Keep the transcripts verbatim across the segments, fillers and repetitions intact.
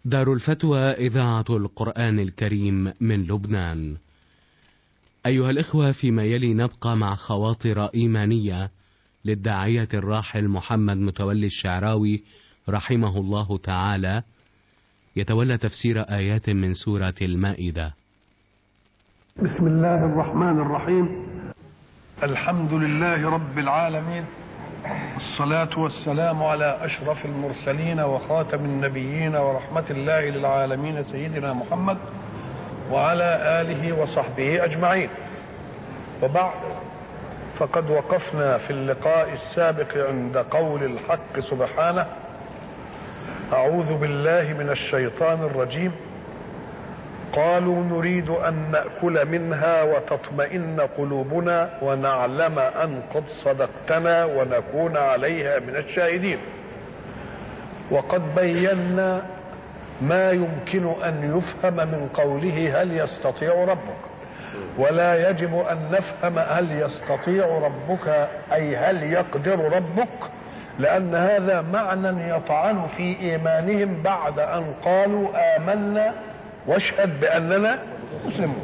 دار الفتوى إذاعة القرآن الكريم من لبنان. أيها الإخوة، فيما يلي نبقى مع خواطر إيمانية للداعية الراحل محمد متولي الشعراوي رحمه الله تعالى، يتولى تفسير آيات من سورة المائدة. بسم الله الرحمن الرحيم. الحمد لله رب العالمين، والصلاة والسلام على أشرف المرسلين وخاتم النبيين ورحمة الله للعالمين سيدنا محمد وعلى آله وصحبه أجمعين. وبعد، فقد وقفنا في اللقاء السابق عند قول الحق سبحانه: أعوذ بالله من الشيطان الرجيم. قالوا نريد أن نأكل منها وتطمئن قلوبنا ونعلم أن قد صدقتنا ونكون عليها من الشاهدين. وقد بينا ما يمكن أن يفهم من قوله هل يستطيع ربك، ولا يجب أن نفهم هل يستطيع ربك أي هل يقدر ربك، لأن هذا معنى يطعن في إيمانهم بعد أن قالوا آمنا واشهد بأننا مسلمون.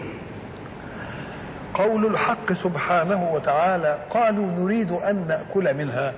قول الحق سبحانه وتعالى: قالوا نريد أن نأكل منها،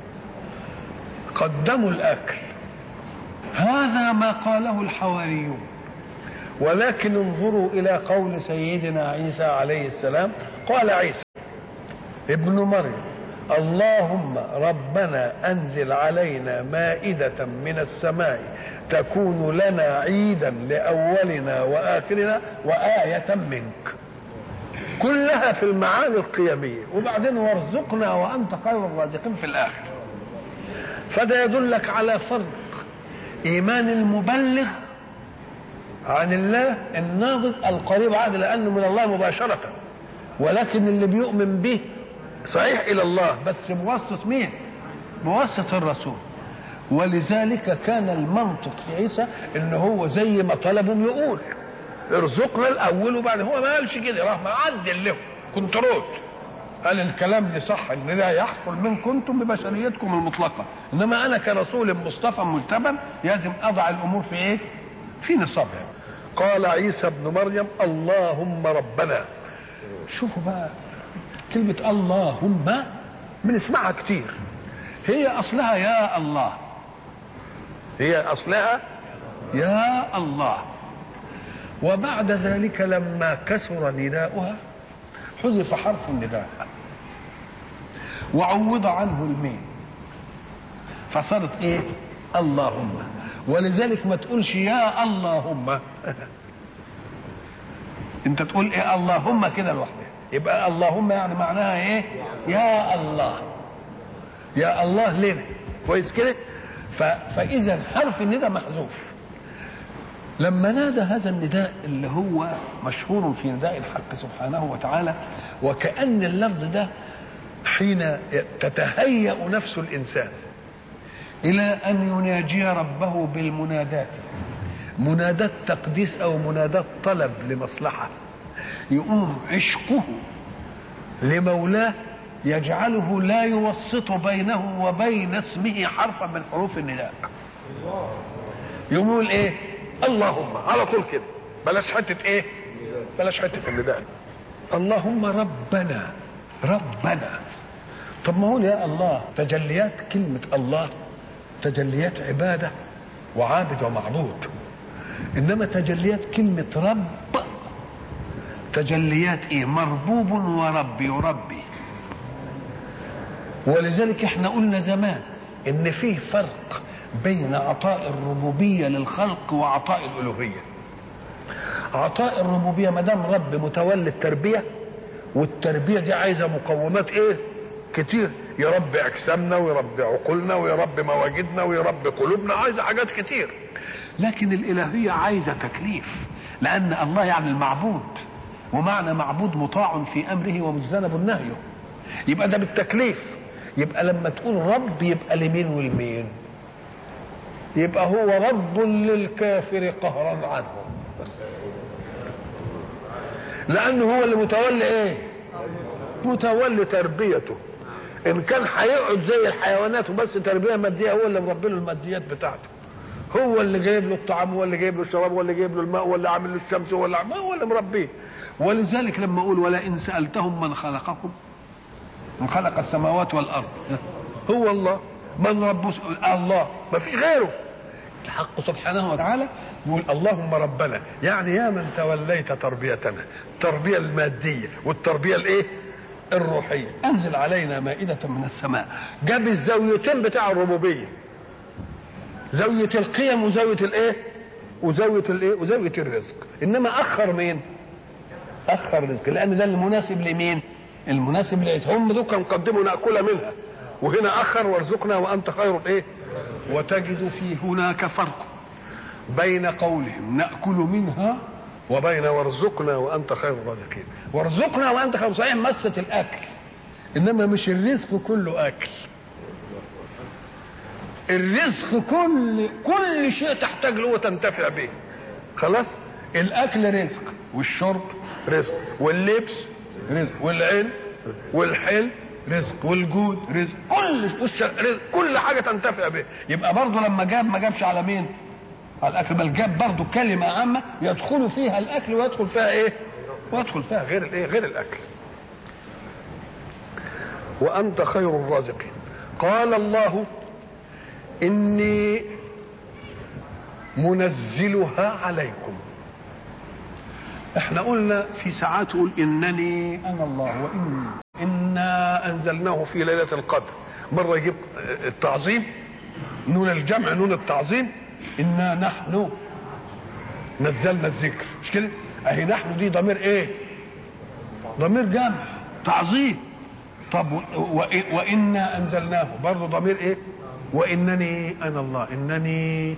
قدموا الأكل. هذا ما قاله الحواريون، ولكن انظروا إلى قول سيدنا عيسى عليه السلام. قال عيسى ابن مريم: اللهم ربنا أنزل علينا مائدة من السماء تكون لنا عيدا لأولنا وآخرنا وآية منك. كلها في المعاني القيمية، وبعدين وارزقنا وأنت خير الرازقين في الآخر. فده يدلك على فرق إيمان المبلغ عن الله الناضج القريب عاد لأنه من الله مباشرة، ولكن اللي بيؤمن به صحيح إلى الله بس موسط مين؟ موسط الرسول. ولذلك كان المنطق في عيسى إن هو زي ما طلبهم يقول ارزقنا الأول، وبعد هو ما قالش كده، راح معدل له كنترول، قال الكلام اللي صح ان ده يحصل من كنتم ببشريتكم المطلقة، انما انا كرسول مصطفى مجتبى لازم اضع الامور في ايه؟ في نصابها. قال عيسى ابن مريم: اللهم ربنا. شوفوا بقى كلمة اللهم بنسمعها كتير، هي اصلها يا الله، هي اصلها يا الله، وبعد ذلك لما كثر نداؤها حذف حرف النداء وعوض عنه الميم فصارت ايه؟ اللهم. ولذلك ما تقولش يا اللهم انت تقول ايه؟ اللهم كده لوحدها، يبقى اللهم يعني معناها ايه؟ يا الله، يا الله لنا، كويس كده. فاذا حرف النداء محذوف. لما نادى هذا النداء اللي هو مشهور في نداء الحق سبحانه وتعالى، وكأن اللفظ ده حين تتهيأ نفس الإنسان إلى أن يناجي ربه بالمنادات، منادات تقديس أو منادات طلب لمصلحة، يقوم عشقه لمولاه يجعله لا يوسط بينه وبين اسمه حرفا من حروف النداء. يقول ايه؟ اللهم على طول كده، بلاش حته ايه؟ بلاش حته النداء. اللهم ربنا، ربنا. طب ما هو يا الله تجليات كلمه الله تجليات عباده وعابد ومعبود، انما تجليات كلمه رب تجليات ايه؟ مربوب ورب يربي. ولذلك احنا قلنا زمان ان فيه فرق بين عطاء الربوبيه للخلق وعطاء الالوهيه. عطاء الربوبيه ما دام رب متولي التربيه، والتربيه دي عايزه مقومات ايه؟ كتير، يربي اجسامنا ويربي عقولنا ويربي مواجدنا ويربي قلوبنا، عايزه حاجات كتير. لكن الالهيه عايزه تكليف، لان الله يعني المعبود، ومعنى معبود مطاع في امره ومجتنب نهيه، يبقى ده بالتكليف. يبقى لما تقول رب يبقى لمين والمين؟ يبقى هو رب للكافر قهرا عنه، لانه هو اللي متولي ايه؟ متولي تربيته. ان كان هيقعد زي الحيوانات وبس تربيه ماديه، هو اللي مربي له الماديات بتاعته، هو اللي جايب له الطعام، هو اللي جايب له الشراب، هو اللي جايب له الماء، هو اللي عامل له الشمس، هو اللي عامل، هو اللي مربيه. ولذلك لما اقول ولئن سألتهم من خلقكم، من خلق السماوات والارض، هو الله. من رب الله، ما فيش غيره. الحق سبحانه وتعالى يقول اللهم ربنا، يعني يا من توليت تربيتنا، التربيه الماديه والتربيه الايه الروحيه، انزل علينا مائده من السماء. جاب الزاويتين بتاع الربوبيه، زاويه القيم وزاويه الايه وزاويه الايه وزاويه الرزق. انما اخر مين؟ اخر الرزق، لان ده المناسب لمين؟ المناسب لعيسى. هم دول كانوا قدموا ناكل منها، وهنا اخر وارزقنا وانت خير الايه. وتجد في هناك فرق بين قولهم ناكل منها وبين وارزقنا وانت خير الرازقين. وارزقنا وانت خير، صحيح مسه الاكل، انما مش الرزق كله اكل. الرزق كل كل شيء تحتاج له وتنتفع به. خلاص، الاكل رزق، والشرب رزق، واللبس رزق، والعلم والحلم رزق، والجود رزق، كل رزق، كل حاجه تنتفع به. يبقى برضه لما جاب ما جابش على مين؟ على الاكل، بل جاب برضه كلمه عامه يدخل فيها الاكل ويدخل فيها ايه؟ ويدخل فيها غير الايه؟ غير الاكل. وانت خير الرازقين. قال الله اني منزلها عليكم. احنا قلنا في ساعات يقول انني انا الله واني انا انزلناه في ليله القدر. مره يجيب التعظيم، نون الجمع، نون التعظيم، انا نحن نزلنا الذكر، مش كده؟ اهي نحن دي ضمير ايه؟ ضمير جمع تعظيم. طب وانا انزلناه برضه ضمير ايه؟ وانني انا الله، انني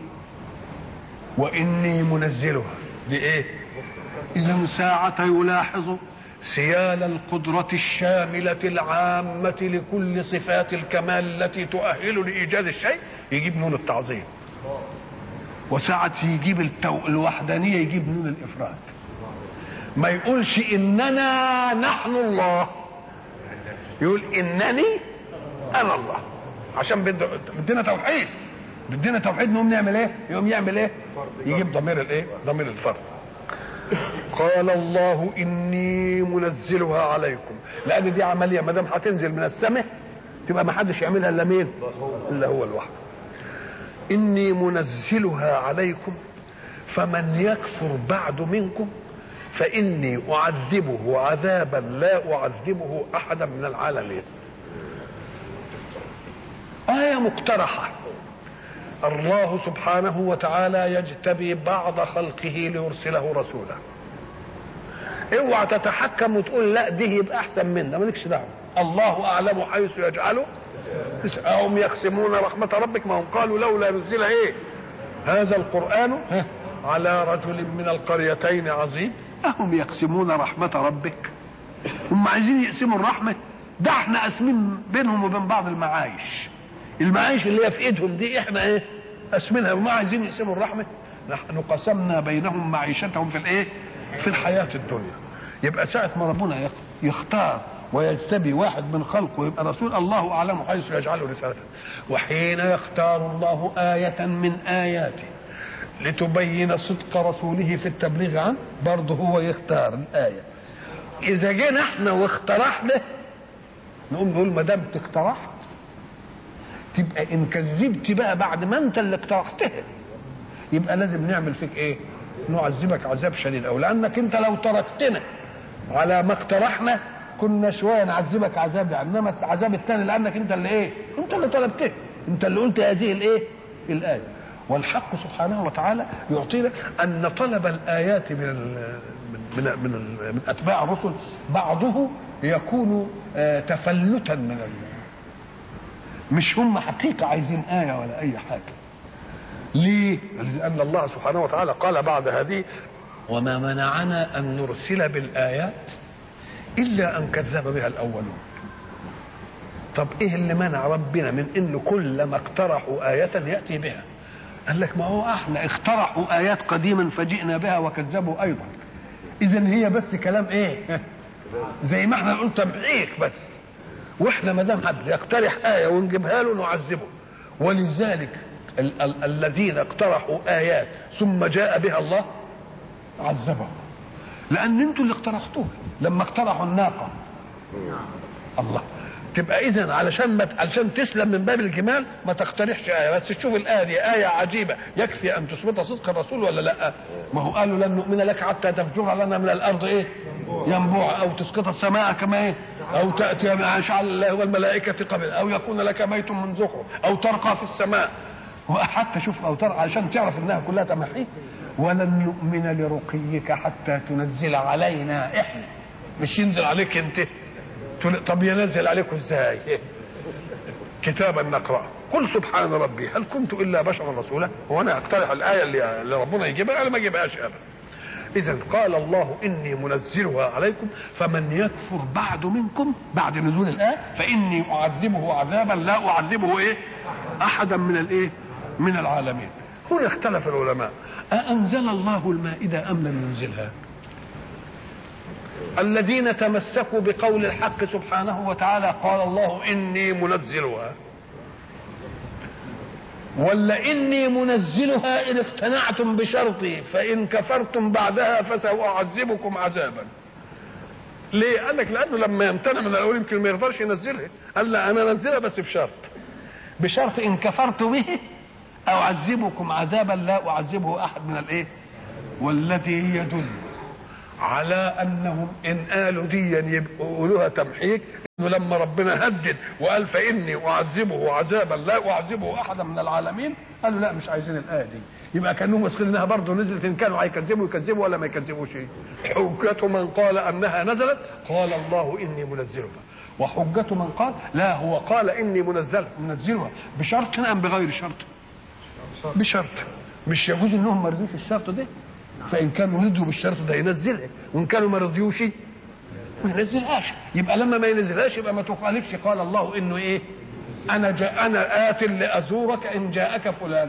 واني منزلها دي ايه؟ اذا ساعة يلاحظ سيال القدرة الشاملة العامة لكل صفات الكمال التي تؤهل لإيجاد الشيء يجيب نون التعظيم، وساعة يجيب التو... الوحدانية يجيب نون الإفراد. ما يقولش إننا نحن الله، يقول إنني أنا الله، عشان بدنا توحيد. بدنا توحيد نقوم نعمل إيه؟ يقوم يعمل إيه؟ يجيب ضمير الإيه؟ ضمير الفرد. قال الله اني منزلها عليكم، لان دي عمليه ما دام هتنزل من السماء تبقى ما حدش يعملها الا مين؟ الا هو لوحده. اني منزلها عليكم فمن يكفر بعد منكم فاني اعذبه عذابا لا اعذبه احدا من العالمين. آية مقترحة. الله سبحانه وتعالى يجتبي بعض خلقه ليرسله رسولا. اوعى تتحكم وتقول لا دي يبقى احسن منا، مالكش دعوه. الله اعلم حيث يجعله. هم يقسمون رحمه ربك، ما هم قالوا لولا نزل ايه هذا القران على رجل من القريتين عظيم اهم يقسمون رحمه ربك. هم عايزين يقسموا الرحمه؟ ده احنا قاسمين بينهم وبين بعض المعايش. المعايش اللي هي في ايدهم دي احنا ايه قاسمينها، وما عايزين يقسموا الرحمه. نحن قسمنا بينهم معيشتهم في الايه؟ في الحياه الدنيا. يبقى ساعه ما ربنا يختار ويجتبي واحد من خلقه يبقى رسول، الله اعلم حيث يجعله رسالته. وحين يختار الله آية من آياته لتبين صدق رسوله في التبليغ عنه، برضه هو يختار الآية. إذا جينا احنا واقترحنا نقوم نقول ما دام اقترحت تبقى ان كذبت بقى بعد ما انت اللي اقترحتها يبقى لازم نعمل فيك ايه؟ نعذبك عذاب شديد أوي، لانك انت لو تركتنا على ما اقترحنا كنا شويه نعذبك عذاب، انما العذاب الثاني لانك انت اللي ايه؟ انت اللي طلبته، انت اللي قلت هذه الايه؟ الايه. والحق سبحانه وتعالى يعطينا ان طلب الايات من ال من من من, من اتباع الرسل بعضه يكون تفلتا من ال مش هم حقيقه عايزين ايه ولا اي حاجه. ليه؟ لان الله سبحانه وتعالى قال بعد هذه وما منعنا ان نرسل بالايات الا ان كذب بها الاولون. طب ايه اللي منع ربنا من انه كل ما اقترحوا آية يأتي بها؟ قال لك ما هو احنا اقترحوا آيات قديما فجئنا بها وكذبوا ايضا. اذا هي بس كلام ايه؟ زي ما احنا نقول تمحيك بس، واحنا ما دام حد يقترح آية ونجيبها له نعذبه. ولذلك ال- ال- الذين اقترحوا آيات ثم جاء بها الله عذبهم، لأن انتوا اللي اقترحتوها لما اقترحوا الناقة. الله، تبقى إذن علشان ما علشان تسلم من باب الجمال ما تقترحش آية، بس تشوف الآية دي آية عجيبة يكفي أن تثبت صدق الرسول ولا لا؟ ما هو قالوا لن نؤمن لك حتى تفجر لنا من الأرض إيه؟ ينبوع، أو تسقط السماء كما إيه؟ أو تأتي بأشعال الله والملائكة قبل، أو يكون لك بيت من زخرف، أو ترقى في السماء. وحتى شوف أو ترقى علشان تعرف إنها كلها تمحيك. ولن نؤمن لرقيك حتى تنزل علينا إحنا، مش ينزل عليك أنت. طب ينزل عليكم ازاي؟ كتابا نقرأ. قل سبحان ربي هل كنت الا بشرا رسولا؟ هو انا اقترح الايه اللي, اللي ربنا يجيبها؟ انا ما اجيبهاش ابدا. اذا قال الله اني منزلها عليكم فمن يكفر بعد منكم بعد نزول الايه فاني اعذبه عذابا لا اعذبه ايه؟ احدا من الايه؟ من العالمين. هنا اختلف العلماء، أأنزل الله المائدة ام لم ينزلها؟ الذين تمسكوا بقول الحق سبحانه وتعالى قال الله إني منزلها، ولا إني منزلها إن اقتنعتم بشرطي فإن كفرتم بعدها فسأعذبكم عذابا. ليه؟ قال لك لأنه لما يمتنع من الأول يمكن ما يقدرش ينزلها. قال لا أنا أنزلها بس بشرط، بشرط إن كفرت به أعذبكم عذابا لا أعذبه أحد من الإيه؟ والذي يدل على انهم ان قالوا ديا يقولوها تمحيك، انه لما ربنا هدد وقال فاني اعذبه عذابا لا اعذبه احدا من العالمين، قالوا لا مش عايزين الايه دي. يبقى كانهم واثقين انها برضه نزلت، ان كانوا هيكذبوا يكذبوا ولا ما يكذبوش. حجة من قال انها نزلت قال الله اني منزلها، وحجة من قال لا هو قال اني منزل منزلها بشرط ام بغير شرط؟ بشرط. مش يجوز انهم ما رضوش الشرط ده، فإن كانوا رضيوا بالشرط ده ينزلها، وإن كانوا ما رضيوش ما ينزلهاش. يبقى لما ما ينزلهاش يبقى ما تخالفش قال الله إنه إيه؟ أنا جاء أنا آت لأزورك إن جاءك فلان.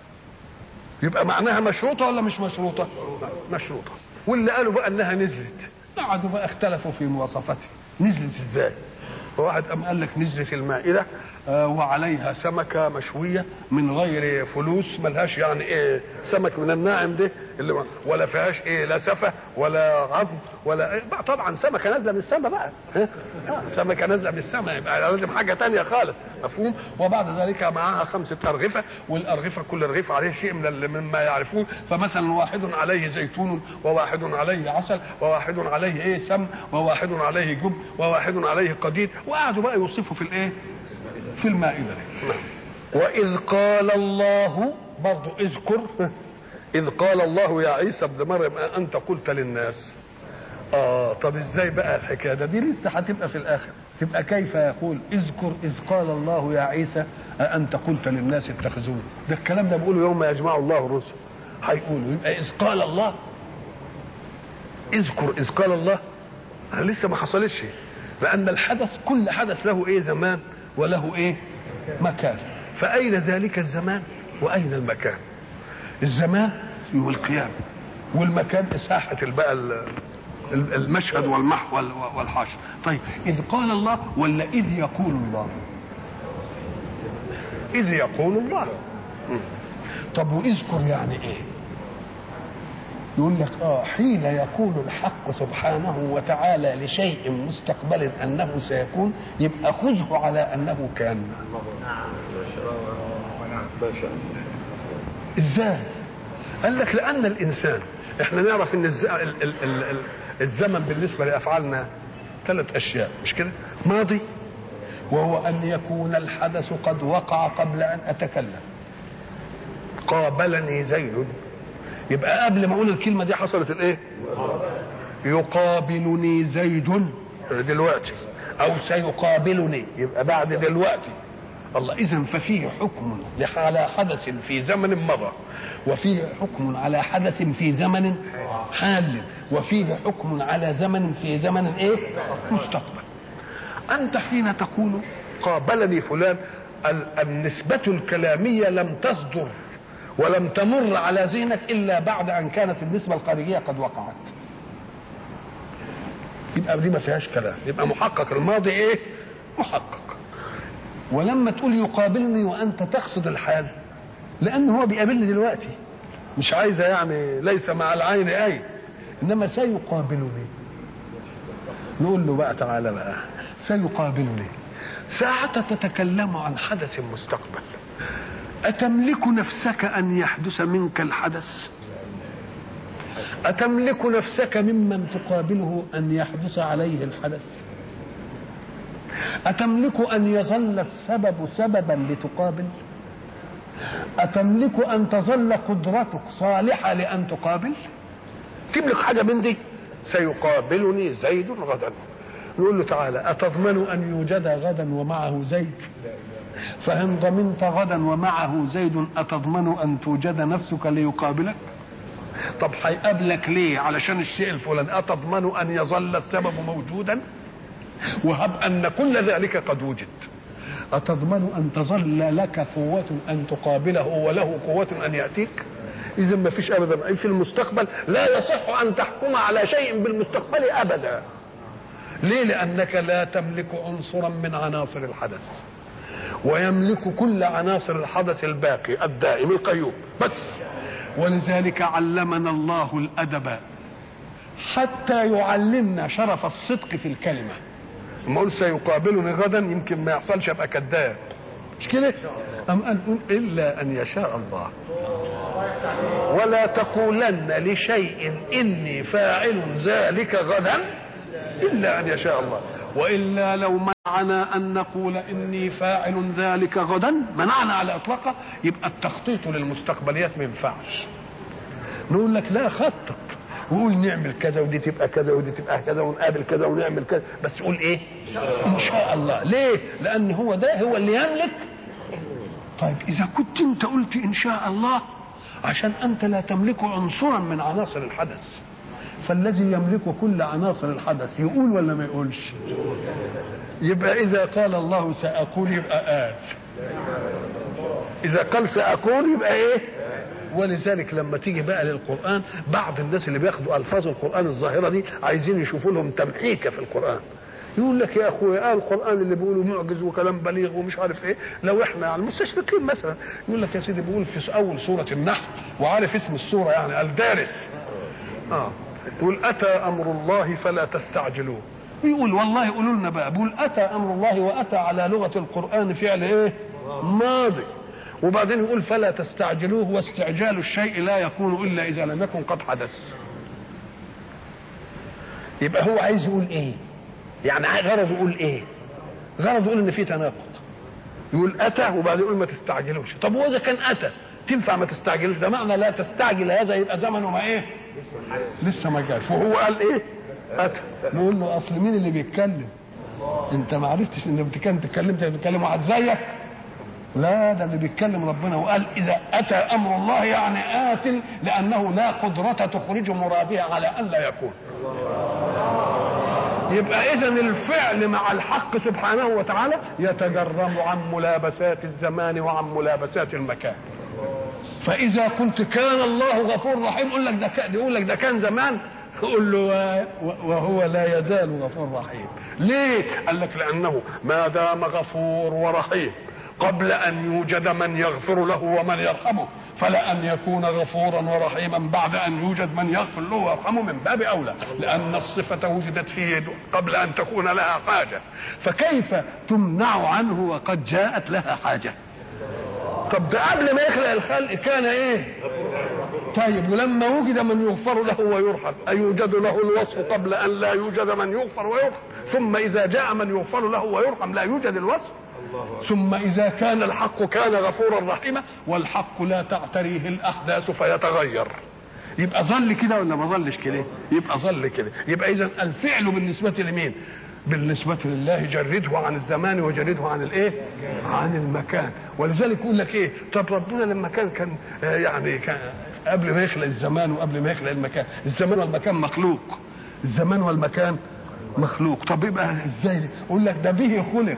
يبقى معناها مشروطة ولا مش مشروطة؟ مشروطة. واللي قالوا بقى إنها نزلت قعدوا بقى اختلفوا في مواصفاتها. نزلت إزاي؟ فواحد قام قال لك نزلت المائدة آه وعليها سمكة مشوية من غير فلوس، ملهاش يعني ايه سمك من الناعم ده اللي ولا فيهاش ايه لا سفة ولا عظم ولا إيه. طبعا سمكة نازلة من السماء بقى، آه سمكة نازلة من السماء يبقى لازم حاجة تانية خالص، مفهوم؟ وبعد ذلك معها خمسة أرغفة، والأرغفة كل رغيف عليه شيء من مما يعرفون، فمثلا واحد عليه زيتون وواحد عليه عسل وواحد عليه ايه سم وواحد عليه جب وواحد عليه قديد، وقعدوا بقى يوصفوا في الايه؟ في المائدة. وإذ قال الله برضو اذكر إذ قال الله يا عيسى ابن مريم أنت قلت للناس. آه طب إزاي بقى الحكاية ده؟ دي لسه هتبقى في الآخر، تبقى كيف يقول اذكر إذ قال الله يا عيسى أنت قلت للناس اتخذوني. ده الكلام ده بيقوله يوم يجمع الله الرسل، هيقولوا يبقى إذ قال الله اذكر إذ قال الله لسه ما حصلتش، لأن الحدث كل حدث له إيه زمان وله ايه مكان. فاين ذلك الزمان واين المكان؟ الزمان هو القيام، والمكان ساحه بقى المشهد والمحو والحاشر. طيب اذ قال الله ولا اذ يقول الله؟ اذ يقول الله. طب واذكر يعني ايه؟ يقول لك اه حين يقول الحق سبحانه وتعالى لشيء مستقبل انه سيكون يبقى خذه على انه كان. ازاي؟ قال لك لان الانسان احنا نعرف ان الزمن بالنسبه لافعالنا ثلاث اشياء مش كده؟ ماضي وهو ان يكون الحدث قد وقع قبل ان اتكلم. قابلني زيد، يبقى قبل ما اقول الكلمه دي حصلت الايه؟ يقابلني زيد دلوقتي، او سيقابلني يبقى بعد دلوقتي. الله، اذا ففيه حكم على حدث في زمن مضى، وفيه حكم على حدث في زمن حال، وفيه حكم على زمن في زمن ايه؟ مستقبل. انت حين تقول قابلني فلان النسبة الكلامية لم تصدر ولم تمر على ذهنك الا بعد ان كانت النسبة الخارجية قد وقعت، يبقى دي ما فيهاش كلام، يبقى محقق الماضي ايه؟ محقق. ولما تقول يقابلني وانت تقصد الحال لأن هو بيقابلني دلوقتي، مش عايزة يعني ليس مع العين أي، إنما سيقابلني. نقول له بقى تعالى بقى سيقابلني ساعة تتكلم عن حدث مستقبل، أتملك نفسك أن يحدث منك الحدث؟ أتملك نفسك ممن تقابله أن يحدث عليه الحدث؟ أتملك أن يظل السبب سببا لتقابل؟ أتملك أن تظل قدرتك صالحة لأن تقابل؟ تملك حاجة من دي؟ سيقابلني زيد غدا. يقول له تعالى أتضمن أن يوجد غدا ومعه زيد؟ فإن ضمنت غدا ومعه زيد أتضمن أن توجد نفسك ليقابلك؟ طب هيقابلك ليه؟ علشان الشيء الفلاني. أتضمن أن يظل السبب موجودا وهب أن كل ذلك قد وجد؟ أتضمن أن تظل لك قوة أن تقابله وله قوة أن يأتيك؟ إذا ما فيش أبدا في المستقبل، لا يصح أن تحكم على شيء بالمستقبل أبدا. ليه؟ لأنك لا تملك عنصرا من عناصر الحدث، ويملك كل عناصر الحدث الباقي الدائم القيوم بس. ولذلك علمنا الله الأدب حتى يعلمنا شرف الصدق في الكلمة. لما أقول سيقابلني غدا يمكن ما يحصلش أبقى كذاب، مش كده؟ أم أن نقول إلا أن يشاء الله، ولا تقولن لشيء إني فاعل ذلك غدا إلا أن يشاء الله. وإلا لو منعنا أن نقول إني فاعل ذلك غدا، منعنا على إطلاقه، يبقى التخطيط للمستقبليات ما ينفعش. نقول لك لا، خطط وقول نعمل كذا ودي تبقى كذا ودي تبقى كذا ونقابل كذا ونعمل كذا، بس قول ايه؟ ان شاء الله. ليه؟ لان هو ده هو اللي يملك. طيب اذا كنت انت قلت ان شاء الله عشان انت لا تملك عنصرا من عناصر الحدث، فالذي يملك كل عناصر الحدث يقول ولا ما يقولش؟ يبقى اذا قال الله ساقول يبقى قال، اذا قال ساقول يبقى ايه؟ ولذلك لما تيجي بقى للقرآن، بعض الناس اللي بياخدوا ألفاظ القرآن الظاهرة دي عايزين يشوفوا لهم تمحيكة في القرآن. يقول لك يا أخويا آه القرآن اللي بيقولوا معجز وكلام بليغ ومش عارف إيه، لو إحنا يعني المستشرقين مثلا يقول لك يا سيدي بيقول في أول سورة النحل، وعارف اسم السورة يعني الدارس، آه يقول أتى أمر الله فلا تستعجلوه. يقول والله يقولوا لنا بقى، بيقول أتى أمر الله، وأتى على لغة القرآن فعل إيه؟ ماضي. وبعدين يقول فلا تستعجلوه، واستعجال الشيء لا يكون إلا إذا لم يكن قد حدث. يبقى هو عايز يقول إيه؟ يعني غرض يقول إيه؟ غرض يقول إن في تناقض. يقول أتى وبعدين يقول ما تستعجلوش. طب وإذا كان أتى تنفع ما تستعجلوش؟ ده معنى لا تستعجل هذا يبقى زمنه ما إيه؟ لسه ما جاش. وهو قال إيه؟ أتى. نقول له أصل مين اللي بيتكلم؟ أنت ما عرفتش إن بتتكلم تتكلمت بتتكلم واحد زيك؟ لا، ده اللي بيتكلم ربنا، وقال إذا أتى أمر الله يعني آت، لأنه لا قدرة تخرج مرادها على أن لا يكون. يبقى إذن الفعل مع الحق سبحانه وتعالى يتجرم عن ملابسات الزمان وعن ملابسات المكان. فإذا قلت كان الله غفور رحيم، يقول لك ده كان، يقول لك ده كان زمان، يقول له وهو لا يزال غفور رحيم. ليه؟ قال لك لأنه ما دام غفور ورحيم قبل أن يوجد من يغفر له ومن يرحمه، فلا أن يكون غفورا ورحيما بعد أن يوجد من يغفر له ويرحمه من باب أولى، لأن الصفة وجدت فيه قبل أن تكون لها حاجة، فكيف تمنع عنه وقد جاءت لها حاجة؟ طب ده قبل ما يخلق الخلق كان إيه؟ طيب ولما وجد من يغفر له ويرحم أيوجد له الوصف قبل أن لا يوجد من يغفر ويرحم؟ ثم إذا جاء من يغفر له ويرحم لا يوجد الوصف؟ ثم إذا كان الحق كان غفورا رحيما، والحق لا تعتريه الأحداث فيتغير، يبقى ظل كده ولا ما ظلش كده؟ يبقى ظل كده. يبقى إذن الفعل بالنسبة لمين؟ بالنسبة لله جرده عن الزمان وجرده عن الايه؟ عن المكان. ولذلك يقول لك ايه؟ طب ربنا لما كان كان يعني كان قبل ما يخلق الزمان وقبل ما يخلق المكان، الزمان والمكان مخلوق، الزمان والمكان مخلوق. طب يبقى ازاي؟ يقول لك ده به خلق.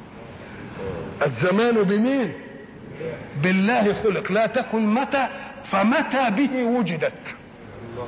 الزمان بمين؟ بالله خلق. لا تقل متى، فمتى به وجدت،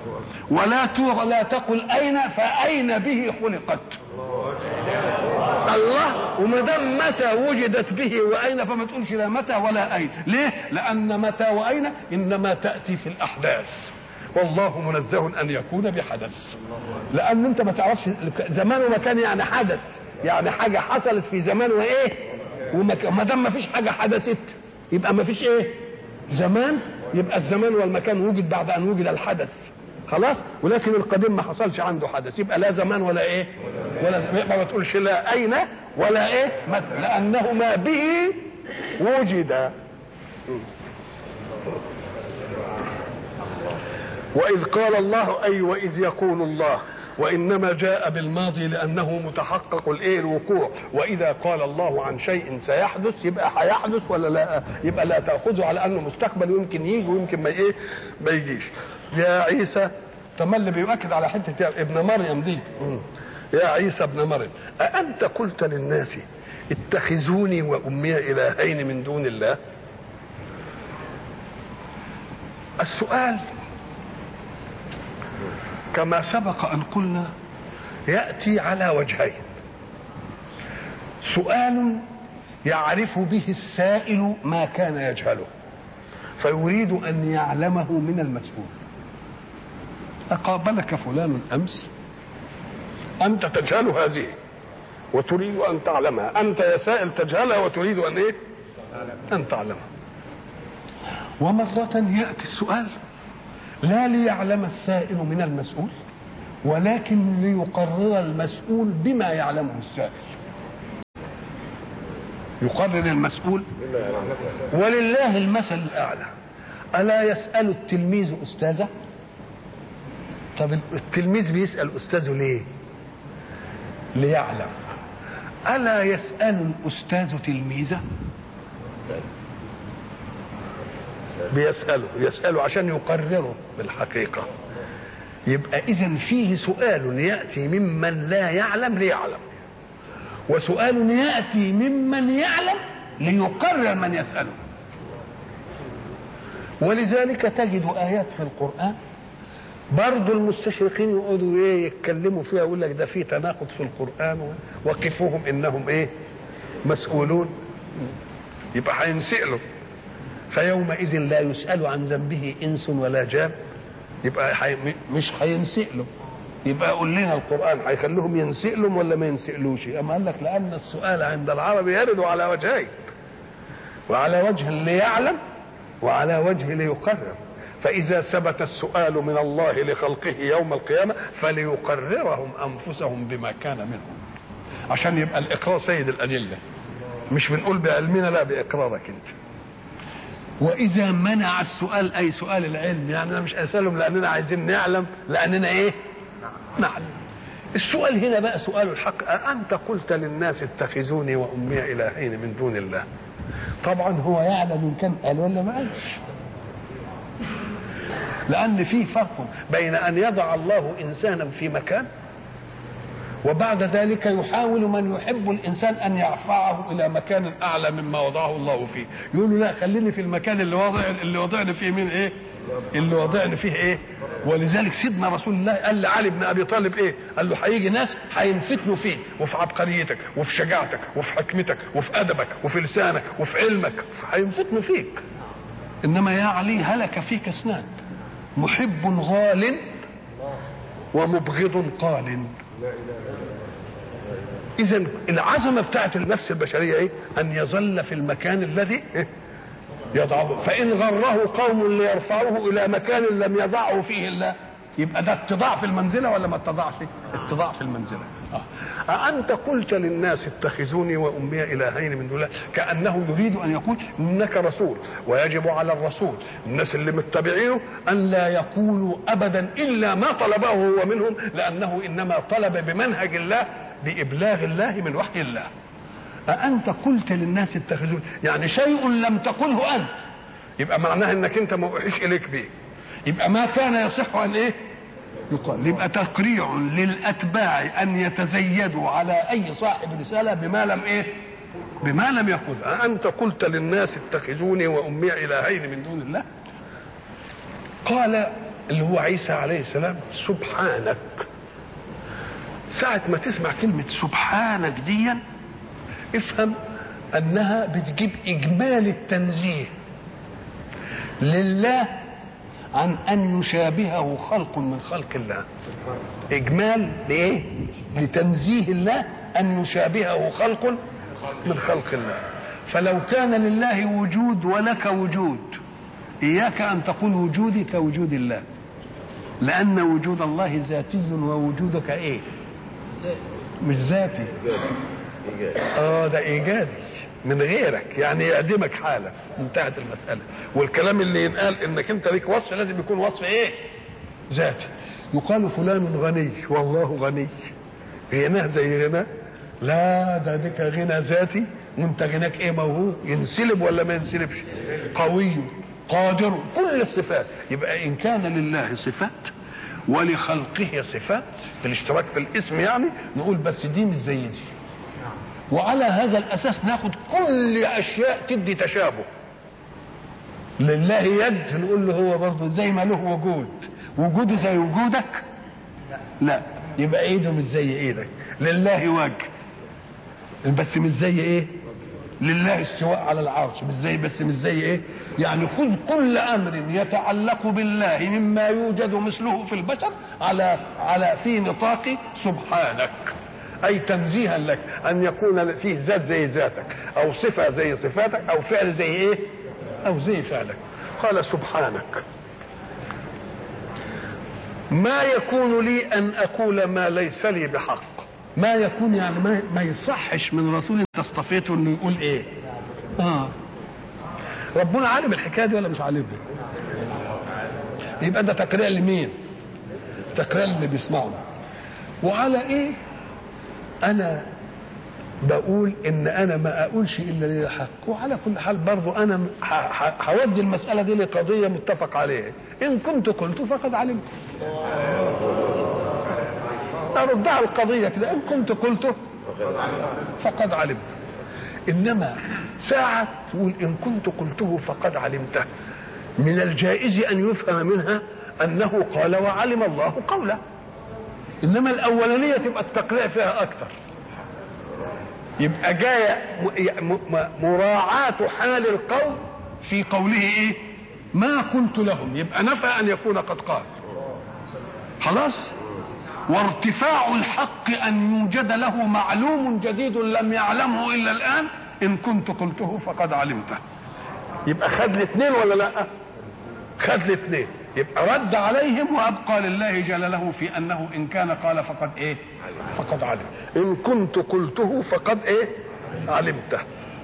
ولا لا تقل أين، فأين به خلقت. الله. وما دام متى وجدت به واين فما تقولش لا متى ولا اين. ليه؟ لان متى واين انما تاتي في الاحداث، والله منزه ان يكون بحدث. لان انت ما تعرفش زمان ومكان، يعني حدث يعني حاجه حصلت في زمان وايه ومكان. ما دام ما فيش حاجه حدثت يبقى ما فيش ايه زمان، يبقى الزمان والمكان وجد بعد ان وجد الحدث خلاص. ولكن القديم ما حصلش عنده حدث، يبقى لا زمان ولا ايه ولا يبقى ما تقولش لا اين ولا ايه متى، لانه ما به وجد. واذ قال الله اي واذ يقول الله، وانما جاء بالماضي لانه متحقق الايه الوقوع. واذا قال الله عن شيء سيحدث يبقى هيحدث ولا لا، يبقى لا تاخذه على انه مستقبل ويمكن يجي ويمكن ما ايه ما يجيش. يا عيسى تملي بيؤكد على حته ابن مريم دي. يا عيسى ابن مريم أأنت قلت للناس اتخذوني وأمي إلهين من دون الله؟ السؤال كما سبق أن قلنا يأتي على وجهين. سؤال يعرف به السائل ما كان يجهله فيريد أن يعلمه من المسؤول. أقابلك فلان أمس، أنت تجهل هذه وتريد أن تعلمها، أنت يا سائل تجهلها وتريد أن إيه؟ أن تعلمها. ومرة يأتي السؤال لا ليعلم السائل من المسؤول، ولكن ليقرر المسؤول بما يعلمه السائل. يقرر المسؤول. ولله المثل الأعلى. ألا يسأل التلميذ أستاذه؟ طب التلميذ بيسأل أستاذه ليه؟ ليعلم. ألا يسأل الأستاذ تلميذه؟ بيسأله يسأله عشان يقرره بالحقيقة. يبقى إذن فيه سؤال يأتي ممن لا يعلم ليعلم، وسؤال يأتي ممن يعلم ليقرر من يسأله. ولذلك تجد آيات في القرآن برضو المستشرقين يقعدوا ايه يتكلموا فيها، يقول لك ده في تناقض في القرآن وقفوهم انهم ايه مسؤولون. يبقى هينسألوا فيومئذ لا يسأل عن ذنبه انس ولا جان. يبقى حي... مش هينسألوا. يبقى قول لنا القرآن هيخليهم ينسألوا ولا ما ينسألوش؟ اما قال لك لان السؤال عند العرب يرد على وجهين، وعلى وجه ليعلم وعلى وجه ليقرر. فإذا ثبت السؤال من الله لخلقه يوم القيامة فليقررهم أنفسهم بما كان منهم، عشان يبقى الإقرار سيد الأدلة. مش بنقول بعلمنا، لا بإقرارك أنت. وإذا منع السؤال أي سؤال العلم، يعني أنا مش أسألهم لأننا عايزين نعلم، لأننا إيه؟ نعلم. السؤال هنا بقى سؤال الحق. أأنت قلت للناس اتخذوني وأمي إلهين من دون الله؟ طبعا هو يعلم إن كان قال ولا ما قالش، لأن فيه فرق بين أن يضع الله إنسانا في مكان وبعد ذلك يحاول من يحب الإنسان أن يرفعه إلى مكان أعلى مما وضعه الله فيه. يقول له لا خليني في المكان اللي وضع اللي وضعني فيه مين إيه؟ اللي وضعني فيه إيه؟ ولذلك سيدنا رسول الله قال لعلي بن أبي طالب إيه؟ قال له هيجي ناس هينفتنوا فيك وفي عبقريتك وفي شجاعتك وفي حكمتك وفي أدبك وفي لسانك وفي علمك، هينفتنوا فيك. إنما يا علي هلك فيك اثنان، محب غال ومبغض قال. إذن العظمة بتاعت النفس البشرية إيه؟ أن يظل في المكان الذي يضعه. فإن غره قوم ليرفعوه إلى مكان لم يضعه فيه الله، يبقى ده اتضاع في المنزلة ولا ما اتضاعش؟ اتضاع في المنزلة. آه. أأنت قلت للناس اتخذوني وأمي إلهين من دون الله، كأنه يريد أن يقول إنك رسول ويجب على الرسول الناس اللي متبعينه أن لا يقولوا أبدا إلا ما طلبه هو منهم، لأنه إنما طلب بمنهج الله بإبلاغ الله من وحي الله. أأنت قلت للناس اتخذوني، يعني شيء لم تقله أنت، يبقى معناه إنك أنت ما أوحيش إليك به، يبقى ما كان يصح أن إيه يقال. يبقى تقريع للأتباع أن يتزيدوا على أي صاحب رسالة بما لم إيه بما لم يقل. أنت قلت للناس اتخذوني وأمي إلهين من دون الله. قال اللي هو عيسى عليه السلام سبحانك. ساعة ما تسمع كلمة سبحانك ديا افهم انها بتجيب اجمال التنزيه لله عن ان يشابهه خلق من خلق الله. اجمال لايه؟ لتنزيه الله ان يشابهه خلق من خلق الله. فلو كان لله وجود ولك وجود، اياك ان تقول وجودي كوجود الله، لان وجود الله ذاتي ووجودك ايه؟ مش ذاتي. اه ده ايجادي من غيرك، يعني يعدمك حاله، انتهت المساله. والكلام اللي ينقال انك انت ليك وصف لازم يكون وصف ايه؟ ذاتي. يقال فلان غني والله غني، غناه زي غناه؟ لا، ده ديك غنى ذاتي وانت غناك ايه؟ موهوب. ينسلب ولا ما ينسلبش؟ قوي قادر، كل الصفات. يبقى ان كان لله صفات ولخلقه صفات في الاشتراك في الاسم، يعني نقول بس دي مش زي دي، وعلى هذا الاساس ناخد كل اشياء تدي تشابه. لله يد، نقول له هو برضه زي ما له وجود، وجوده زي وجودك؟ لا، يبقى ايده مش زي ايدك. لله وجه بس مش زي ايه؟ لله استواء على العرش مش زي، بس مش زي ايه؟ يعني خذ كل امر يتعلق بالله مما يوجد مثله في البشر على على في نطاق سبحانك، اي تنزيها لك ان يكون فيه ذات زي ذاتك، او صفه زي صفاتك، او فعل زي ايه؟ او زي فعلك. قال سبحانك ما يكون لي ان اقول ما ليس لي بحق. ما يكون يعني ما, ما يصحش من رسول انت اصطفيته انه يقول ايه؟ اه ربنا عالم الحكايه دي ولا مش عالمها؟ يبقى ده تقرير لمين؟ تقرير اللي بيسمعه. وعلى ايه انا بقول ان انا ما اقولش الا للحق؟ وعلى كل حال برضو انا هودي المساله دي لقضيه متفق عليها. ان كنت قلت فقد علمت، اردها القضيه كده، ان كنت قلته فقد علمت. انما ساعه تقول ان كنت قلته فقد علمته، من الجائز ان يفهم منها انه قال وعلم الله قوله، انما الاولانيه تبقى التقريع فيها اكثر، يبقى جايه مراعاه حال القوم في قوله ايه؟ ما قلت لهم، يبقى نفى ان يكون قد قال خلاص. وارتفاع الحق ان يوجد له معلوم جديد لم يعلمه الا الان، ان كنت قلته فقد علمته. يبقى خد الاثنين ولا لا؟ خد الاثنين. يبقى رد عليهم وابقى لله جلاله في انه ان كان قال فقد ايه؟ فقد علم. ان كنت قلته فقد ايه؟ علمته.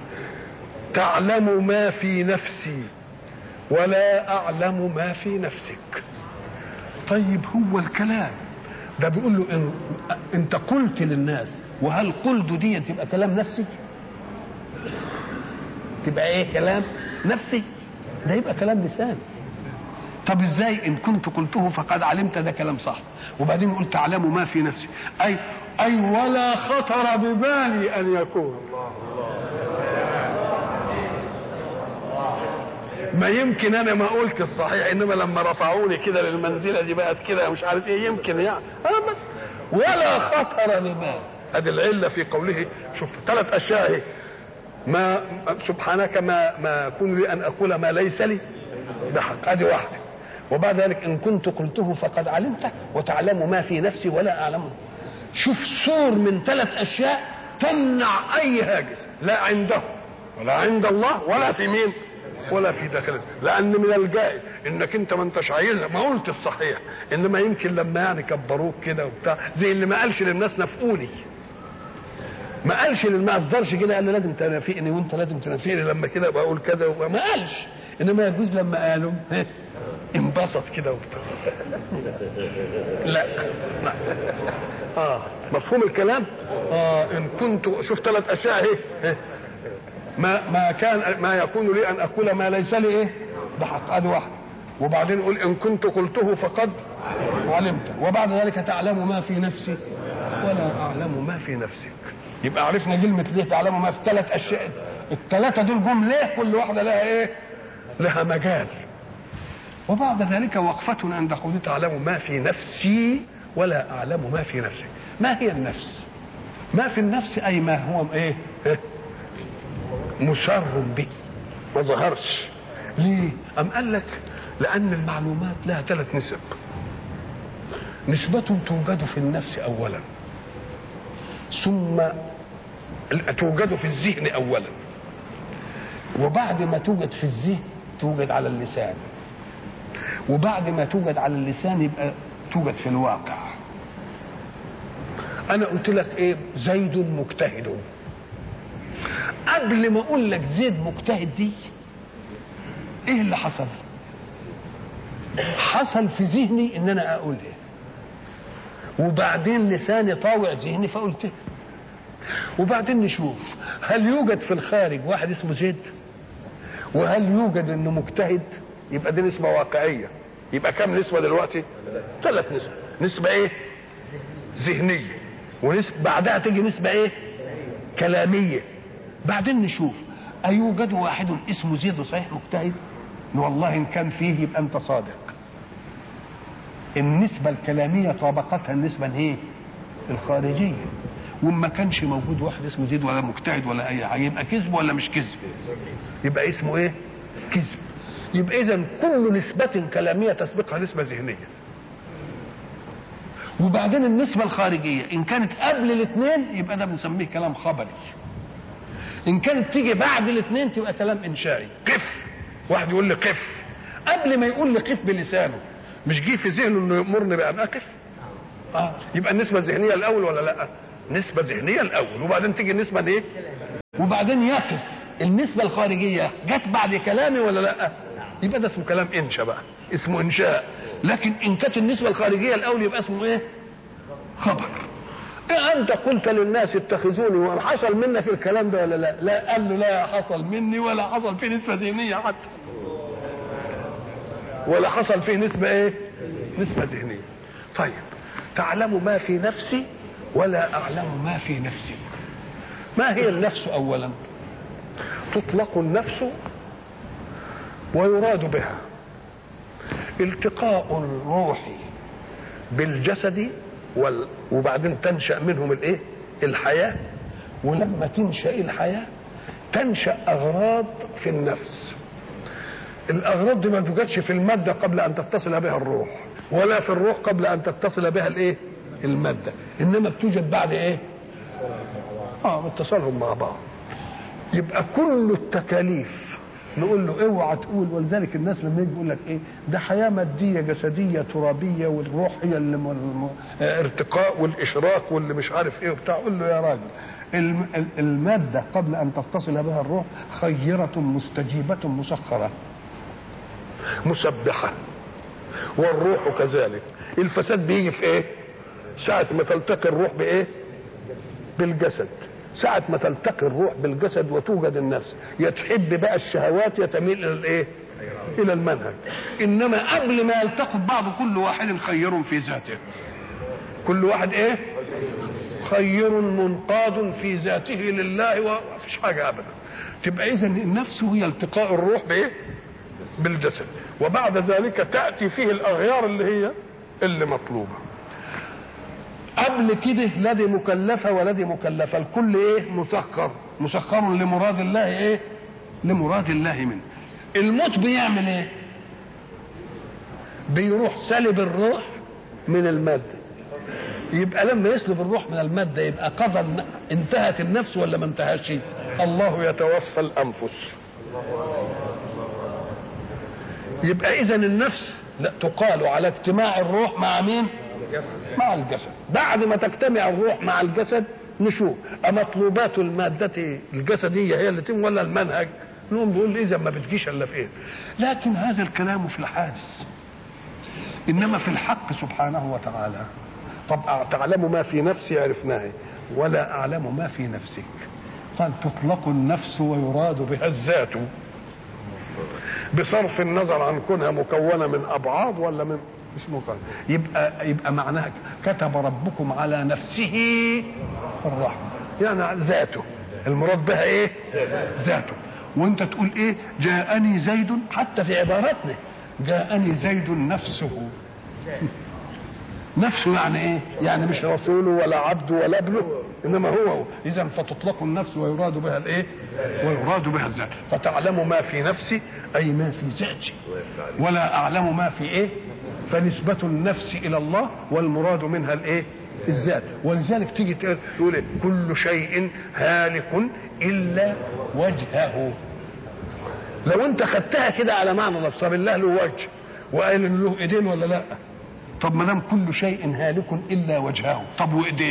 تعلم ما في نفسي ولا اعلم ما في نفسك. طيب هو الكلام ده بيقول له إن انت قلت للناس، وهل قلت دي تبقى كلام نفسي؟ تبقى ايه؟ كلام نفسي؟ ده يبقى كلام لسان. طب ازاي ان كنت قلته فقد علمت؟ ده كلام صح. وبعدين قلت تعلم ما في نفسي، اي اي ولا خطر ببالي ان يكون. ما يمكن انا ما قلت الصحيح، انما لما رفعوني كده للمنزله دي بقت كده مش عارف ايه، يمكن يعني أبدا. ولا خطر ببالي. ادي العله في قوله. شوف ثلاث اشياء اهي. ما سبحانك ما ما يكون لي ان اقول ما ليس لي بحق، ادي واحده. وبعد ذلك ان كنت قلته فقد علمته وتعلم ما في نفسي ولا اعلمه. شوف سور من ثلاث اشياء تمنع اي هاجس، لا عنده ولا عند الله ولا في مين ولا في داخله. لان من الجائز انك انت ما انتش عايز، ما قلت الصحيح، انما يمكن لما يعني كبروك كده وبتاع، زي اللي ما قالش للناس نفقوني، ما قالش للناس، ما اصدرش كده قال لازم تنافقني وانت لازم تنافقني لما كده بقول كذا، ما قالش. انما يجوز لما قالوا انبسط كده وبتاع. لا لا اه مفهوم الكلام. اه ان كنت شوف ثلاث اشياء اهي. ما ما كان ما يكون لي ان اقول ما ليس لي ايه بحق، ادي واحد. وبعدين قل ان كنت قلته فقد علمت، وبعد ذلك تعلم ما في نفسي ولا اعلم ما في نفسك. يبقى عرفنا كلمه ليه تعلم ما في ثلاث اشياء. الثلاثه دول جم ليه؟ كل واحده لها ايه؟ لها مجال. وبعد ذلك وقفة عند قوله تعلم ما في نفسي ولا اعلم ما في نفسك. ما هي النفس؟ ما في النفس اي ما هو ايه؟ مسر به ما ظهرش. ليه؟ أم قال لك لأن المعلومات لها ثلاث نسب. نسبة توجد في النفس أولا، ثم توجد في الذهن أولا، وبعد ما توجد في الذهن توجد على اللسان، وبعد ما توجد على اللسان يبقى توجد في الواقع. أنا قلت لك إيه؟ زيد مجتهد. قبل ما أقول لك زيد مجتهد دي إيه اللي حصل؟ حصل في ذهني إن أنا أقول إيه، وبعدين لساني طاوع ذهني فقلت إيه، وبعدين نشوف هل يوجد في الخارج واحد اسمه زيد، وهل يوجد إنه مجتهد. يبقى دي نسبة واقعية. يبقى كم نسبة دلوقتي؟ ثلاث نسبة. نسبة إيه؟ ذهنية، ونسبة بعدها تيجي نسبة إيه؟ كلامية. بعدين نشوف أيوجد واحد اسمه زيد صحيح مجتهد؟ والله إن كان فيه يبقى أنت صادق. النسبة الكلامية طابقتها النسبة إيه؟ الخارجية. وما كانش موجود واحد اسمه زيد ولا مجتهد ولا أي حاجة، يبقى كذب ولا مش كذب؟ يبقى اسمه إيه؟ كذب. يبقى إذن كل نسبة كلامية تسبقها نسبة ذهنية. وبعدين النسبة الخارجية إن كانت قبل الاثنين يبقى ده بنسميه كلام خبري. إن كانت تيجي بعد الاثنين تبقى كلام إنشائي. قف، واحد يقول لي قف، قبل ما يقول لي قف بلسانه مش جه في ذهنه إنه يأمرني بأن أقف؟ آه يبقى النسبة الذهنية الأول ولا لأ؟ نسبة ذهنية الأول، وبعدين تيجي النسبة دي، وبعدين يقف. النسبة الخارجية جت بعد كلامي ولا لأ؟ يبقى ده اسمه كلام إنشاء بقى، اسمه إنشاء. لكن إن كانت النسبة الخارجية الأول يبقى اسمه إيه؟ خبر. إيه أنت قلت للناس اتخذوني وحصل منك الكلام ده ولا لا؟ لا، قال له لا حصل مني ولا حصل فيه نسبة ذهنية حتى، ولا حصل فيه نسبة إيه؟ نسبة ذهنية. طيب، تعلم ما في نفسي ولا أعلم ما في نفسك. ما هي النفس أولا؟ تطلق النفس ويراد بها التقاء الروح بالجسد وال... وبعدين تنشأ منهم الايه؟ الحياة. ولما تنشأ الحياة تنشأ أغراض في النفس. الأغراض دي ما توجدش في المادة قبل أن تتصل بها الروح، ولا في الروح قبل أن تتصل بها الايه؟ المادة. إنما بتوجد بعد ايه؟ اه اتصالهم مع بعض. يبقى كل التكاليف نقول له اوعى تقول. ولذلك الناس لما يجي يقول لك ايه ده حياه ماديه جسديه ترابيه والروح هي اللي ارتقاء والاشراق واللي مش عارف ايه وبتاع، قول له يا راجل الماده قبل ان تتصل بها الروح خيره مستجيبه مسخره مسبحه، والروح كذلك. الفساد بيجي في ايه؟ ساعه ما تلتقي الروح بايه؟ بالجسد. ساعة ما تلتقي الروح بالجسد وتوجد النفس، يتحب بقى الشهوات يتميل الى الايه؟ الى المنهج. انما قبل ما يلتقوا ببعض كل واحد خير في ذاته. كل واحد ايه؟ خير منقاد في ذاته لله ومفيش حاجة ابدا. تبقى اذا النفس هي التقاء الروح بايه؟ بالجسد، وبعد ذلك تأتي فيه الاغيار اللي هي اللي مطلوبة. قبل كده لا دي مكلفة ولا دي مكلفة، الكل ايه؟ مسخر، مسخر لمراد الله ايه؟ لمراد الله منه. الموت بيعمل ايه؟ بيروح سلب الروح من المادة. يبقى لما يسلب الروح من المادة يبقى قضى انتهت النفس ولا ما انتهتش؟ الله يتوفى الأنفس. يبقى إذن النفس لا تقال على اجتماع الروح مع مين؟ مع الجسد. بعد ما تجتمع الروح مع الجسد نشوف مطلوبات المادة الجسدية هي اللي تم ولا المنهج؟ نقوم بيقول إذا ما بتجيش إلا في إيه؟ لكن هذا الكلام في الحادث، إنما في الحق سبحانه وتعالى. طب تعلم ما في نفسي عرفناه ولا أعلم ما في نفسك. قال تطلق النفس ويراد بها الذات بصرف النظر عن كونها مكونة من أبعاد ولا من اسمه قال. يبقى يبقى معناها كتب ربكم على نفسه الرحمة، يعني ذاته. المراد بها ايه؟ ذاته. وانت تقول ايه؟ جاءني زيد، حتى في عباراتنا جاءني زيد نفسه. نفسه يعني ايه؟ يعني مش رسوله ولا عبده ولا ابنه، انما هو هو. اذا فتطلق النفس ويراد بها الايه؟ ويراد بها الذات. فتعلم ما في نفسي اي ما في ذاتي، ولا اعلم ما في ايه؟ فنسبة النفس الى الله والمراد منها الايه؟ الذات. ولذلك تيجي تقول إيه؟ كل شيء هالك الا وجهه. لو انت خدتها كده على معنى لفظ بالله له وجه وقال ان له ايدين ولا لا؟ طب ما دام كل شيء هالك الا وجهه، طب وايديه؟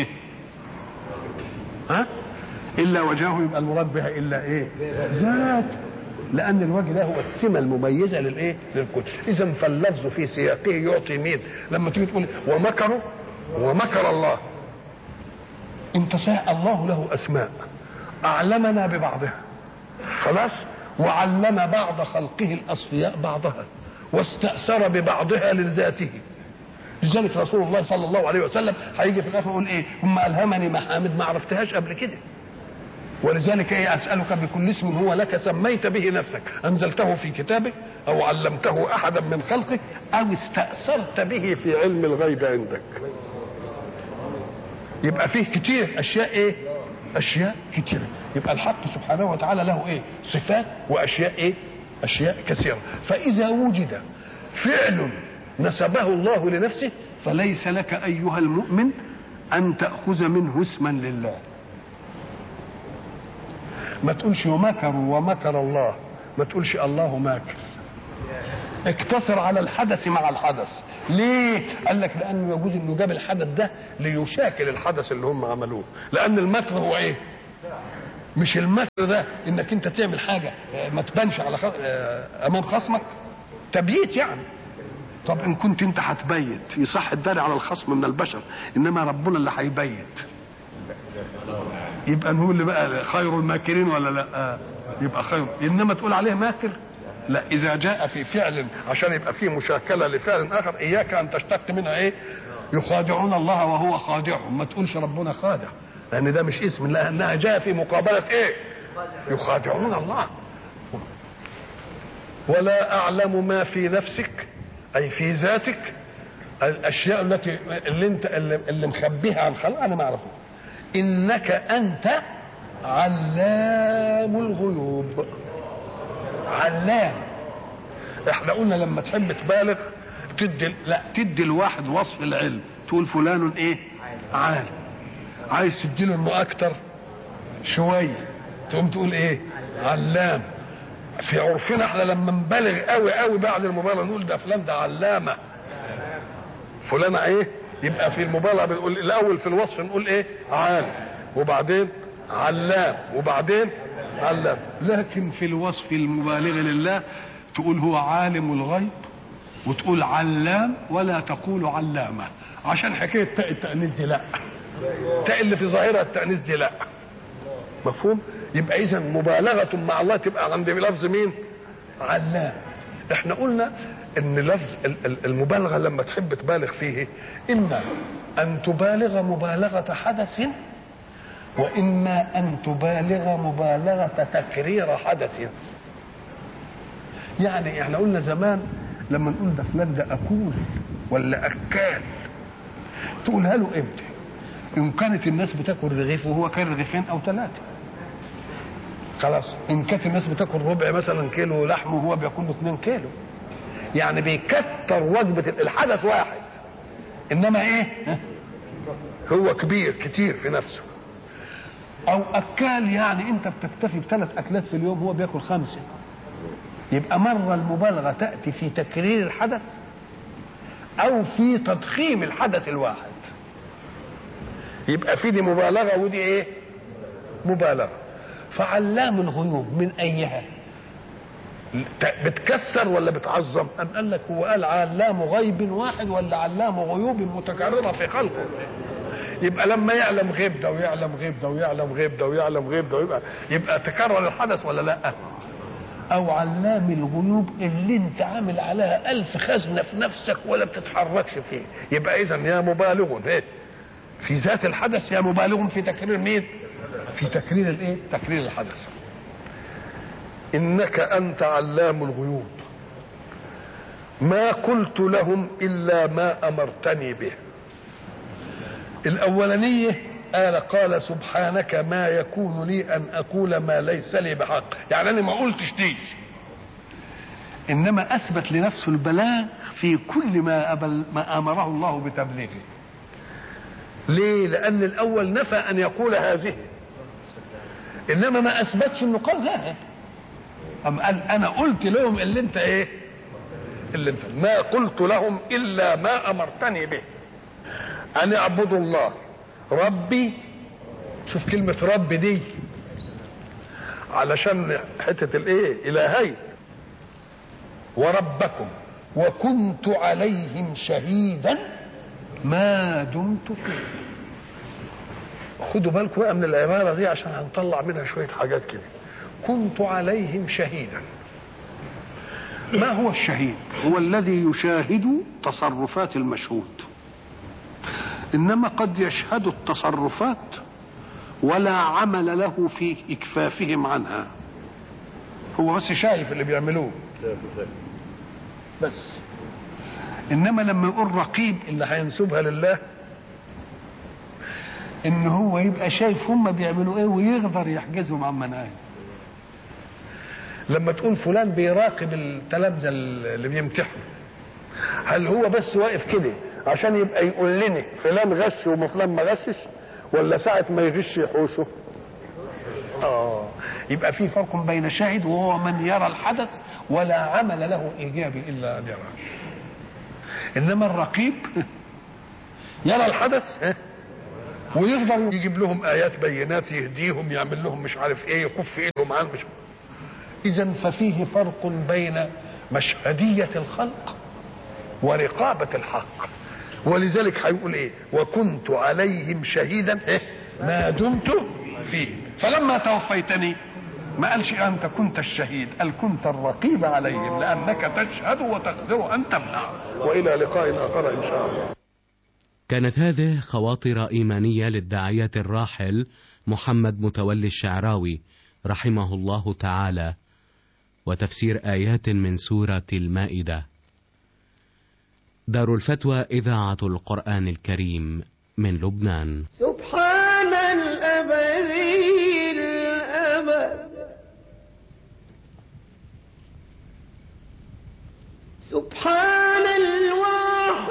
ها؟ الا وجهه يبقى المراد بها الا ايه؟ ذات. لان الوجه ده هو السمه المميزه للايه؟ للكل. اذا فاللفظ في سياقه يعطي مين؟ لما تيجي تقول ومكروا ومكر الله، انت صحيح الله له اسماء اعلمنا ببعضها خلاص، وعلم بعض خلقه الاصفياء بعضها، واستأثر ببعضها لذاته. لذلك رسول الله صلى الله عليه وسلم هيجي في الاخر يقول ايه؟ ثم الهمني محامد ما عرفتهاش قبل كده. ولذلك ايه؟ اسالك بكل اسم هو لك سميت به نفسك، انزلته في كتابك، او علمته احدا من خلقك، او استأثرت به في علم الغيب عندك. يبقى فيه كتير اشياء ايه؟ اشياء كتير. يبقى الحق سبحانه وتعالى له ايه؟ صفات واشياء ايه؟ اشياء كثيره. فاذا وجد فعل نسبه الله لنفسه فليس لك ايها المؤمن ان تاخذ منه اسما لله. ما تقولش ومكروا ومكر الله، ما تقولش الله ماكر. اقتصر على الحدث مع الحدث. ليه؟ قال لك لانه يجوز انه جاب الحدث ده ليشاكل الحدث اللي هم عملوه. لان المكر هو ايه؟ مش المكر ده انك انت تعمل حاجه ما تبانش على خ... امام خصمك، تبييت يعني. طب ان كنت انت هتبيت يصح الدار على الخصم من البشر، انما ربنا اللي هيبيت، يبقى نقول اللي بقى خير الماكرين ولا لا؟ يبقى خير. انما تقول عليه ماكر لا. اذا جاء في فعل عشان يبقى فيه مشاكله لفعل اخر اياك ان تشتق منها ايه؟ يخادعون الله وهو خادعهم. ما تقولش ربنا خادع، لان ده مش اسم، لانها جاء في مقابله ايه؟ يخادعون الله. ولا اعلم ما في نفسك اي في ذاتك، الاشياء التي اللي انت اللي مخبيها عن خلق انا ما اعرفها. انك انت علام الغيوب. علام. احنا قلنا لما تحب تبالغ تدي لا تدي الواحد وصف العلم، تقول فلان ايه؟ عالم. عايز تديله انه اكتر شويه تقوم تقول ايه؟ علام. في عرفنا احنا لما نبالغ قوي قوي بعد المبالغه نقول ده فلان ده علامه. فلان ايه؟ يبقى في المبالغه بنقول الاول في الوصف نقول ايه؟ عالم، وبعدين علام، وبعدين علام. لكن في الوصف المبالغ لله تقول هو عالم الغيب، وتقول علام، ولا تقول علامه، عشان حكايه تاء التانيث دي لا، تاء اللي في ظاهرها التانيث دي لا. مفهوم؟ يبقى اذا مبالغه مع الله تبقى عند لفظ مين؟ علام. احنا قلنا ان لفظ المبالغه لما تحب تبالغ فيه اما ان تبالغ مبالغه حدث، واما ان تبالغ مبالغه تكرير حدث. يعني احنا قلنا زمان لما نقول ده فلان ده اكول ولا اكال، تقولها له امتى؟ ان كانت الناس بتاكل رغيف وهو كان رغيفين او ثلاثه خلاص. ان كانت الناس بتاكل ربع مثلا كيلو لحم وهو بياكل له اتنين كيلو، يعني بيكتر وجبه. الحدث واحد انما ايه؟ هو كبير كتير في نفسه. او اكال يعني انت بتكتفي بثلاث اكلات في اليوم هو بياكل خمسه. يبقى مره المبالغه تاتي في تكرير الحدث او في تضخيم الحدث الواحد. يبقى في دي مبالغه ودي ايه؟ مبالغه. فعلام الغيوب من ايها؟ بتكسر ولا بتعظم؟ أم قال لك هو قال علام غيب واحد ولا علام غيوب متكرره في خلقه؟ يبقى لما يعلم غيب ده ويعلم غيب ده ويعلم غيب ده ويعلم غيب ده يبقى يبقى تكرر الحدث ولا لا؟ او علام الغيوب اللي انت عامل عليها الف خزنه في نفسك ولا بتتحركش فيه. يبقى اذا يا مبالغ ايه؟ في ذات الحدث، يا مبالغ في تكرير مين؟ في تكرير الايه؟ تكرير الحدث. انك انت علام الغيوب ما قلت لهم الا ما امرتني به. الأولانية قال قال سبحانك ما يكون لي أن أقول ما ليس لي بحق، يعني أنا ما قلتش دي، إنما أثبت لنفسه البلاغ في كل ما, أبل ما أمره الله بتبليغه. ليه؟ لأن الأول نفى أن يقول هذه، إنما ما أثبتش إنه قال ذا. أم قال أنا قلت لهم اللي أنت إيه؟ اللي أنت ما قلت لهم إلا ما أمرتني به أن اعبدوا الله ربي. شوف كلمة رب دي علشان حتة الإيه؟ إلهي وربكم وكنت عليهم شهيدا ما دمت فيه. خدوا بالكم بقى من العبارة دي عشان هنطلع منها شوية حاجات كده. كنت عليهم شهيدا. ما هو الشهيد؟ هو الذي يشاهد تصرفات المشهود، إنما قد يشهد التصرفات ولا عمل له في إكفافهم عنها، هو بس شايف اللي بيعملوه بس. إنما لما يقول رقيب اللي هينسبها لله، إن هو يبقى شايف هم بيعملوا إيه ويقدر يحجزهم عما نهاية. لما تقول فلان بيراقب التلامذة اللي بيمتحنوا، هل هو بس واقف كده عشان يبقى يقول لنا فلان غش وفلان ما غشش، ولا ساعة ما يغش يحوشه؟ آه يبقى في فرق بين شاهد وهو من يرى الحدث ولا عمل له إيجابي إلا أن يراه. إنما الرقيب يرى الحدث ويقدر يجيب لهم آيات بينات يهديهم، يعمل لهم مش عارف إيه، يكف إيدهم عن مش. إذن ففيه فرق بين مشهدية الخلق ورقابة الحق. ولذلك هيقول إيه؟ وكنت عليهم شهيدا إيه؟ ما دمت فيه. فلما توفيتني ما قالش أنت كنت الشهيد، قال كنت الرقيب عليهم لأنك تشهد وتقدر أن تمنع. وإلى لقاء آخر إن شاء الله. كانت هذه خواطر إيمانية للداعية الراحل محمد متولي الشعراوي رحمه الله تعالى، وتفسير آيات من سورة المائدة. دار الفتوى إذاعة القرآن الكريم من لبنان. سبحان الأبدي الأبد، سبحان